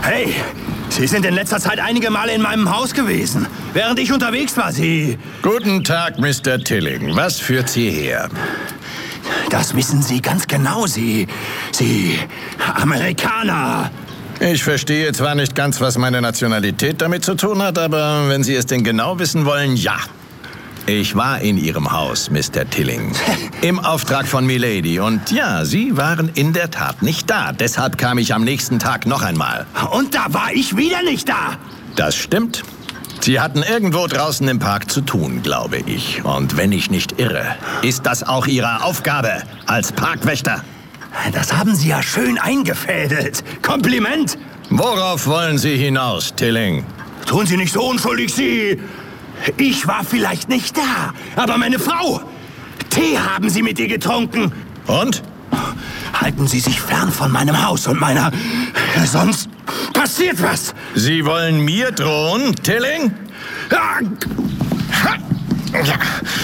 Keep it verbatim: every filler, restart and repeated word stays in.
Hey, Sie sind in letzter Zeit einige Male in meinem Haus gewesen, während ich unterwegs war. Sie... Guten Tag, Mister Tilling. Was führt Sie her? Das wissen Sie ganz genau, Sie... Sie... Amerikaner. Ich verstehe zwar nicht ganz, was meine Nationalität damit zu tun hat, aber wenn Sie es denn genau wissen wollen, ja. Ich war in Ihrem Haus, Mister Tilling. Im Auftrag von Milady. Und ja, Sie waren in der Tat nicht da. Deshalb kam ich am nächsten Tag noch einmal. Und da war ich wieder nicht da. Das stimmt. Sie hatten irgendwo draußen im Park zu tun, glaube ich. Und wenn ich nicht irre, ist das auch Ihre Aufgabe als Parkwächter. Das haben Sie ja schön eingefädelt. Kompliment. Worauf wollen Sie hinaus, Tilling? Tun Sie nicht so unschuldig, Sie... Ich war vielleicht nicht da, aber meine Frau. Tee haben Sie mit ihr getrunken. Und? Halten Sie sich fern von meinem Haus und meiner... Sonst passiert was. Sie wollen mir drohen, Tilling? Ah.